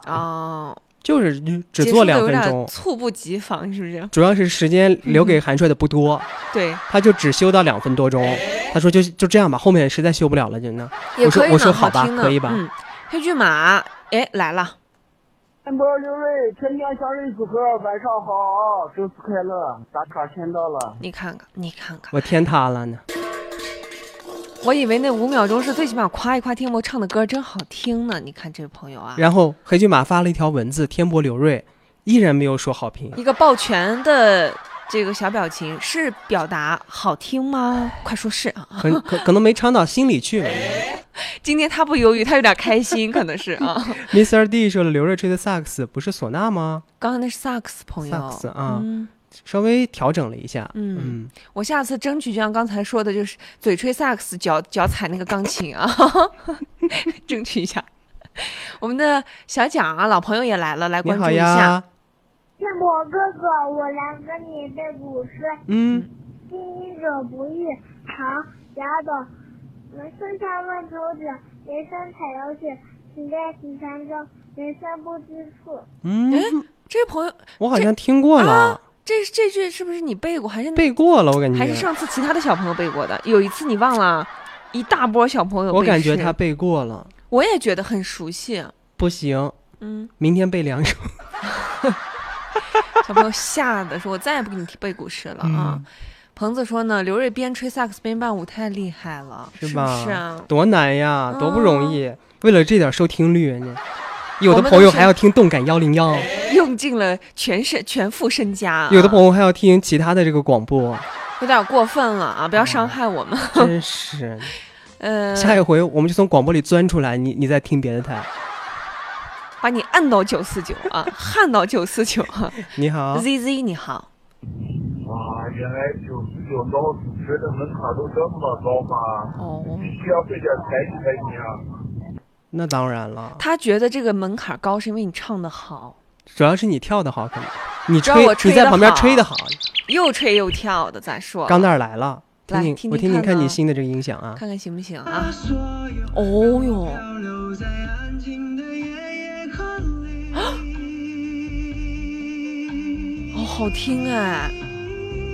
哦， 就是只做2分钟， 猝不及防，是不是？ 主要是时间留给韩帅的不多， 对， 他就只修到2分多钟。他说就这样吧，后面实在修不了了，就呢。我说好吧，可以吧？ 黑骏马，来了。 天波刘瑞，天天向人祝贺，晚上好，周四快乐，打卡签到了。 你看看， 我天塌了呢。 我以为那5秒钟是最起码夸一夸天波唱的歌真好听呢。你看这位朋友啊， 然后黑骏马发了一条文字，天波刘瑞依然没有说好评， 一个抱拳的这个小表情，是表达好听吗？快说是啊， 可能没唱到心里去了。 今天他不犹豫，他有点开心，可能是啊。 Mr. D 说了，刘瑞吹的萨克斯不是唢呐吗？ 刚才那是萨克斯朋友， 萨克斯啊，稍微调整了一下。 我下次争取就像刚才说的，就是嘴吹萨克斯，脚踩那个钢琴啊，争取一下。我们的小蒋啊，老朋友也来了，来关注一下。 天波哥哥，我来跟你背古诗。经营者不易，常雅短。春夏问秋者，人生采药去，请在此山中，人生不知处。 这位朋友， 我好像听过了。 这句是不是你背过？还是背过了？我感觉还是上次其他的小朋友背过的。有一次你忘了，一大波小朋友背诗， 我感觉他背过了。 我也觉得很熟悉。 不行，明天背2首。 小朋友吓得说：“我再也不给你背古诗了啊！”彭子说呢，刘瑞边吹萨克斯边伴舞太厉害了，是吧？ 是啊， 多难呀，多不容易。为了这点收听率呢，有的朋友还要听动感101， 用尽了全副身家。 有的朋友还要听其他的这个广播， 有点过分了啊！不要伤害我们。 真是。下一回我们就从广播里钻出来，你再听别的台， 把你按到949啊，焊到949。 你好 ，ZZ 你好。 哇，原来949到主持的门槛都这么高吗？必须要费点才艺才行啊。 那当然了。 他觉得这个门槛高是因为你唱得好， 主要是你跳得好，可能你在旁边吹得好， 又吹又跳的，咋说？ 钢蛋来了，我听听看你新的这个音响啊， 看看行不行啊？哦哟。好听哎！